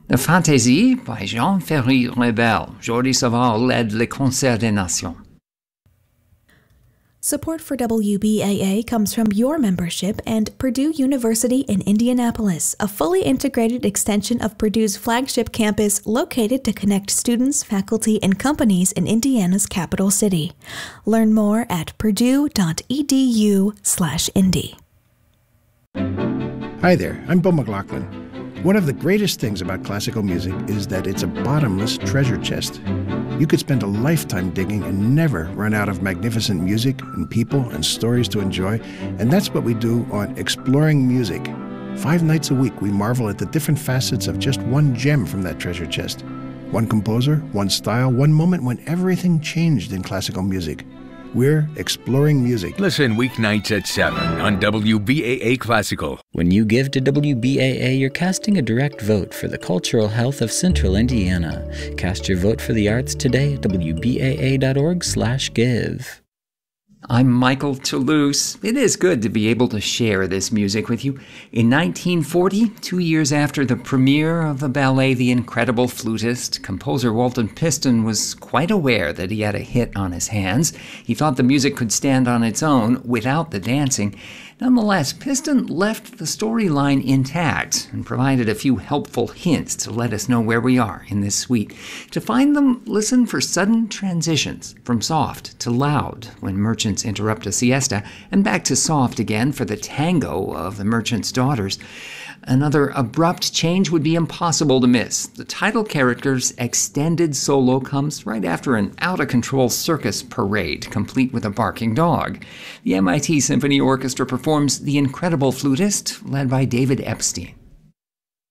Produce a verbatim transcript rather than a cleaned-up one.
The Fantaisie by Jean Ferry Rebel. Jordi Savall led Les Concerts des Nations. Support for W B A A comes from your membership and Purdue University in Indianapolis, a fully integrated extension of Purdue's flagship campus located to connect students, faculty, and companies in Indiana's capital city. Learn more at purdue.edu slash indy. Hi there, I'm Bo McLaughlin. One of the greatest things about classical music is that it's a bottomless treasure chest. You could spend a lifetime digging and never run out of magnificent music and people and stories to enjoy, and that's what we do on Exploring Music. Five nights a week, we marvel at the different facets of just one gem from that treasure chest. One composer, one style, one moment when everything changed in classical music. We're Exploring Music. Listen weeknights at seven on W B A A Classical. When you give to W B A A, you're casting a direct vote for the cultural health of Central Indiana. Cast your vote for the arts today at W B A A dot org slash give. I'm Michael Toulouse. It is good to be able to share this music with you. In nineteen forty, two years after the premiere of the ballet The Incredible Flutist, composer Walton Piston was quite aware that he had a hit on his hands. He thought the music could stand on its own without the dancing. Nonetheless, Piston left the storyline intact and provided a few helpful hints to let us know where we are in this suite. To find them, listen for sudden transitions from soft to loud when merchants interrupt a siesta, and back to soft again for the tango of the merchant's daughters. Another abrupt change would be impossible to miss. The title character's extended solo comes right after an out-of-control circus parade, complete with a barking dog. The M I T Symphony Orchestra performs The Incredible Flutist, led by David Epstein.